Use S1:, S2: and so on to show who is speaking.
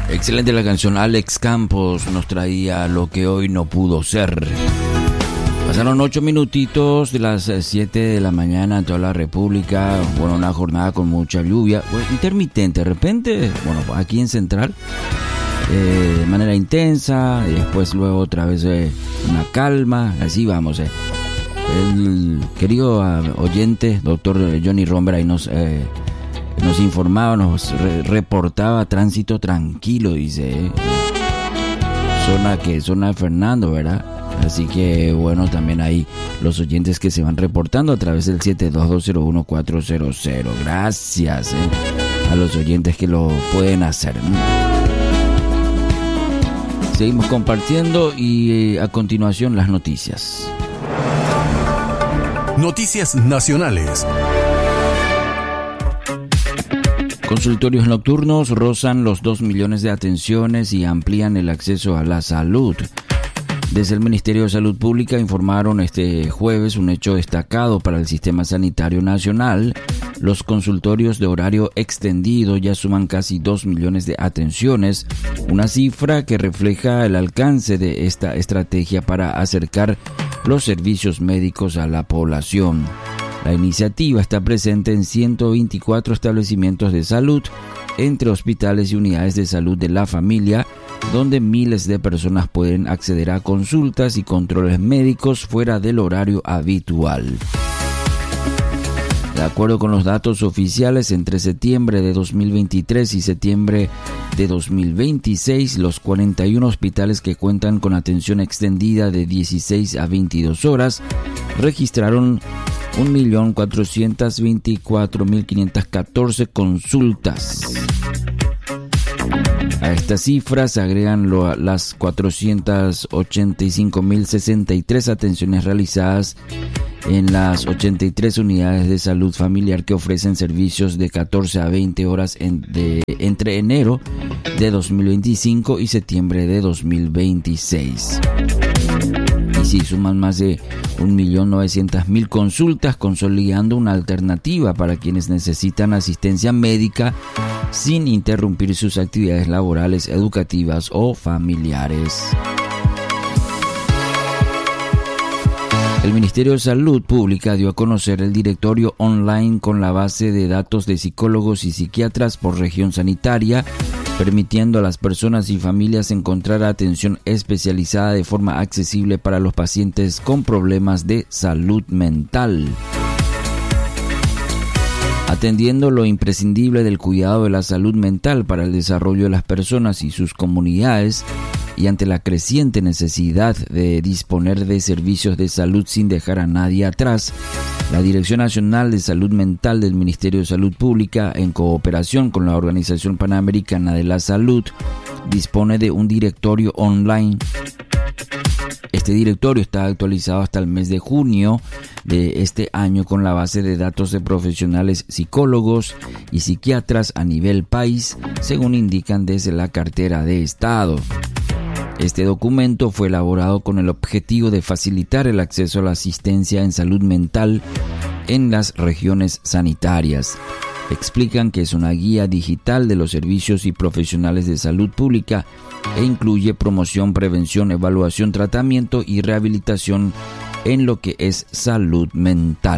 S1: Excelente la canción. Alex Campos nos traía Lo que hoy no pudo ser. Pasaron 8 minutitos de las 7 de la mañana en toda la República. Bueno, una jornada con mucha lluvia. Bueno, intermitente, de repente, bueno, aquí en Central, de manera intensa. Y después luego otra vez una calma. Así vamos. El querido oyente, doctor Johnny Romber, ahí nos informaba, nos reportaba tránsito tranquilo, dice. Zona de Fernando, ¿verdad? Así que bueno, también hay los oyentes que se van reportando a través del 72201-400. Gracias a los oyentes que lo pueden hacer. Seguimos compartiendo y a continuación las noticias.
S2: Noticias nacionales.
S1: Consultorios nocturnos rozan los 2 millones de atenciones y amplían el acceso a la salud. Desde el Ministerio de Salud Pública informaron este jueves un hecho destacado para el sistema sanitario nacional. Los consultorios de horario extendido ya suman casi 2 millones de atenciones, una cifra que refleja el alcance de esta estrategia para acercar los servicios médicos a la población. La iniciativa está presente en 124 establecimientos de salud, entre hospitales y unidades de salud de la familia, donde miles de personas pueden acceder a consultas y controles médicos fuera del horario habitual. De acuerdo con los datos oficiales, entre septiembre de 2023 y septiembre de 2026, los 41 hospitales que cuentan con atención extendida de 16 a 22 horas registraron 1.424.514 consultas. A estas cifras se agregan las 485.063 atenciones realizadas en las 83 unidades de salud familiar que ofrecen servicios de 14 a 20 horas entre enero de 2025 y septiembre de 2026. Y sí, suman más de 1.900.000 consultas, consolidando una alternativa para quienes necesitan asistencia médica sin interrumpir sus actividades laborales, educativas o familiares. El Ministerio de Salud Pública dio a conocer el directorio online con la base de datos de psicólogos y psiquiatras por región sanitaria, permitiendo a las personas y familias encontrar atención especializada de forma accesible para los pacientes con problemas de salud mental. Atendiendo lo imprescindible del cuidado de la salud mental para el desarrollo de las personas y sus comunidades, y ante la creciente necesidad de disponer de servicios de salud sin dejar a nadie atrás, la Dirección Nacional de Salud Mental del Ministerio de Salud Pública, en cooperación con la Organización Panamericana de la Salud, dispone de un directorio online. Este directorio está actualizado hasta el mes de junio de este año con la base de datos de profesionales psicólogos y psiquiatras a nivel país, según indican desde la cartera de Estado. Este documento fue elaborado con el objetivo de facilitar el acceso a la asistencia en salud mental en las regiones sanitarias. Explican que es una guía digital de los servicios y profesionales de salud pública e incluye promoción, prevención, evaluación, tratamiento y rehabilitación en lo que es salud mental.